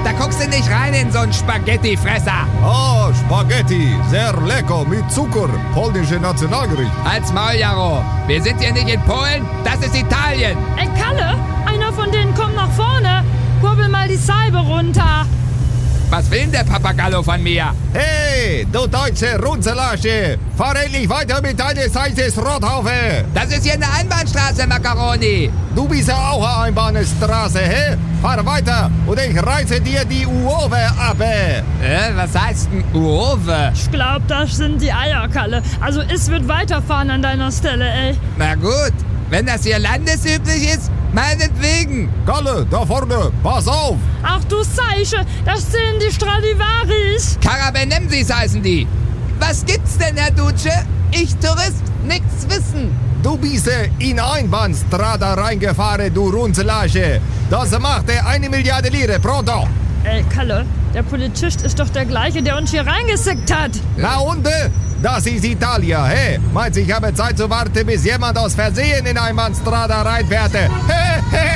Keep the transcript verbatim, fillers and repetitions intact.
Da guckst du nicht rein in so einen Spaghetti-Fresser. Ah, Spaghetti, sehr lecker, mit Zucker, polnische Nationalgericht. Halt's Maul, Jaro. Wir sind hier nicht in Polen, das ist Italien. Ey, Kalle, einer von denen kommt nach vorne. Kurbel mal die Salbe runter. Was will denn der Papagallo von mir? Hey, du deutsche Runzellasche, fahr endlich weiter mit deiner Seite Rothaufe. Das ist hier eine Einbahnstraße, Macaroni. Du bist ja auch eine Einbahnstraße, hä? Fahr weiter und ich reiße dir die Uove ab. Äh, was heißt denn Uove? Ich glaub, das sind die Eier, Kalle. Also es wird weiterfahren an deiner Stelle, ey. Na gut, wenn das hier landesüblich ist, meinetwegen. Kalle, da vorne, pass auf. Ach du Seiche, das sind die Stradivaris. Karabenemsis heißen die. Was gibt's denn, Herr Duce? Ich, Tourist, nichts wissen. Du bist in Einbahnstrada reingefahren, du Runzellasche. Das macht eine Milliarde Lire, pronto. Ey, Kalle, der Polizist ist doch der gleiche, der uns hier reingesickt hat. Na und? Das ist Italien, hä? Meinst du, ich habe Zeit zu warten, bis jemand aus Versehen in Einbahnstrada reinfährt? Hä, hä?